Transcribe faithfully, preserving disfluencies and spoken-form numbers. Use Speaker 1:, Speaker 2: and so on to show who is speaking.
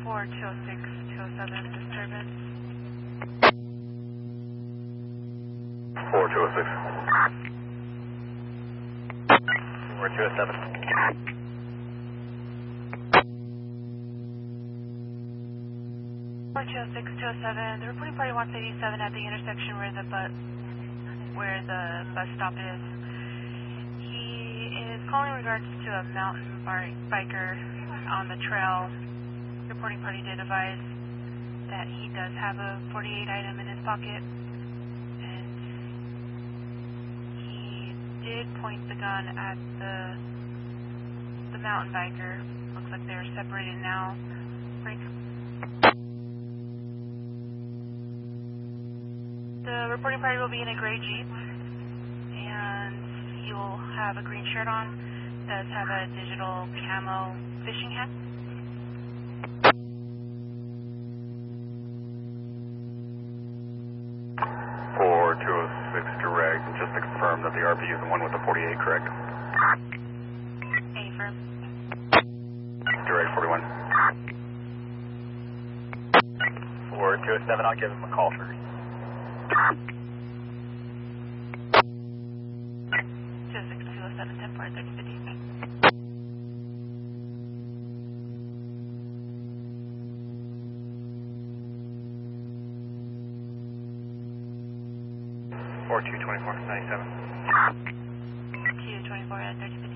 Speaker 1: four two oh six, two oh seven, disturbance.
Speaker 2: four two oh six. four two oh seven.
Speaker 1: four two oh six, two oh seven, the reporting party wants eighty-seven at the intersection where the bus, where the bus stop is. He is calling in regards to a mountain biker on the trail. Reporting party did advise that he does have a forty-eight item in his pocket, and he did point the gun at the the mountain biker. Looks like they're separated now. Break. The reporting party will be in a gray Jeep, and he will have a green shirt on. Does have a digital camo fishing hat.
Speaker 2: four two oh six direct, just to confirm that the R P is the one with the forty-eight, correct?
Speaker 1: A firm.
Speaker 2: Direct forty-one. four two oh seven, I'll give him a call first.
Speaker 1: two oh six, two oh seven, ten four, thirty fifty.
Speaker 2: four two twenty-four, ninety-seven.
Speaker 1: two twenty-four at thirty fifty.